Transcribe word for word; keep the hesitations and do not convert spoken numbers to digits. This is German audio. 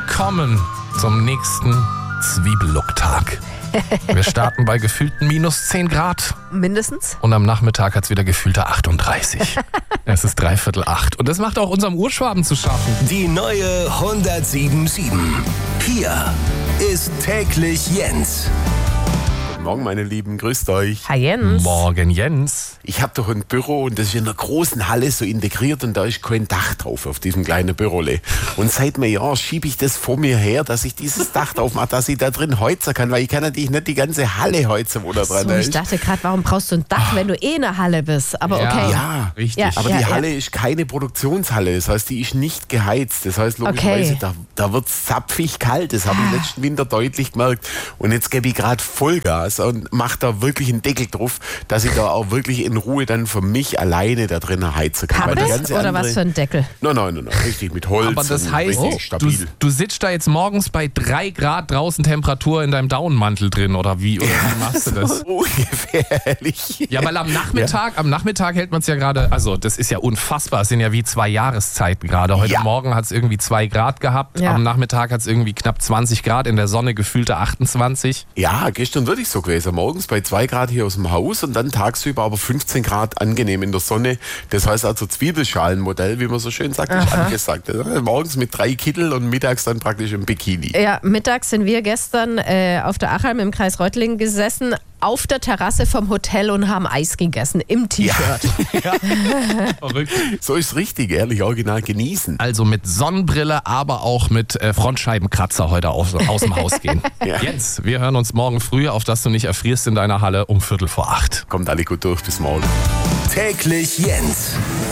Willkommen zum nächsten Zwiebellook-Tag. Wir starten bei gefühlten minus zehn Grad. Mindestens. Und am Nachmittag hat es wieder gefühlte achtunddreißig. Es ist dreiviertel acht. Und das macht auch unserem Urschwaben zu schaffen. Die neue hundertsieben Komma sieben. Hier ist täglich Jens. Guten Morgen, meine Lieben, grüßt euch. Hi Jens. Morgen, Jens. Ich habe doch ein Büro und das ist in einer großen Halle so integriert und da ist kein Dach drauf auf diesem kleinen Bürole. Und seit einem Jahr schiebe ich das vor mir her, dass ich dieses Dach drauf mache, dass ich da drin heizen kann, weil ich kann natürlich nicht die ganze Halle heizen, wo da dran So, ich ist. dachte gerade, warum brauchst du ein Dach, wenn du eh in der Halle bist? Aber okay. Ja, richtig. Ja. aber die Halle ist keine Produktionshalle, das heißt, die ist nicht geheizt. Das heißt, logischerweise, Okay. da, da wird es zapfig kalt. Das habe ich letzten Winter deutlich gemerkt. Und jetzt gebe ich gerade Vollgas und mache da wirklich einen Deckel drauf, dass ich da auch wirklich in Ruhe dann für mich alleine da drin heizen kann. Weil der Pappes ganze oder andere- was für ein Deckel? Nein, nein, nein, nein, richtig mit Holz. Aber das und heißt, richtig du, stabil. du sitzt da jetzt morgens bei drei Grad draußen Temperatur in deinem Daunenmantel drin, oder wie? Oder wie machst du das? Ungefährlich. Ja, weil am Nachmittag, am Nachmittag hält man es ja gerade, also das ist ja unfassbar, es sind ja wie zwei Jahreszeiten gerade. Heute Ja. Morgen hat es irgendwie zwei Grad gehabt, Ja. am Nachmittag hat es irgendwie knapp zwanzig Grad, in der Sonne gefühlte achtundzwanzig. Ja, gestern wirklich so gewesen. Morgens bei zwei Grad hier aus dem Haus und dann tagsüber aber fünfzehn Grad angenehm in der Sonne. Das heißt also Zwiebelschalenmodell, wie man so schön sagt, ist angesagt. Morgens mit drei Kittel und mittags dann praktisch im Bikini. Ja, mittags sind wir gestern äh, auf der Achalm im Kreis Reutlingen gesessen, auf der Terrasse vom Hotel und haben Eis gegessen, im T-Shirt. Verrückt. So ist richtig, ehrlich, original genießen. Also mit Sonnenbrille, aber auch mit äh, Frontscheibenkratzer heute aus, aus dem Haus gehen. Ja. Jens, wir hören uns morgen früh, auf dass du nicht erfrierst in deiner Halle um Viertel vor acht. Kommt alle gut durch, bis morgen. Täglich Jens.